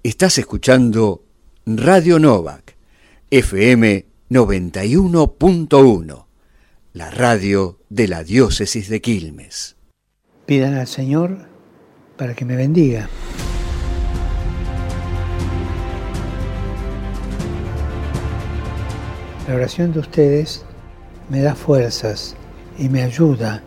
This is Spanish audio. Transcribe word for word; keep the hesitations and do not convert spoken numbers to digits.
Estás escuchando Radio Novak, F M noventa y uno punto uno, la radio de la diócesis de Quilmes. Pidan al Señor para que me bendiga. La oración de ustedes me da fuerzas y me ayuda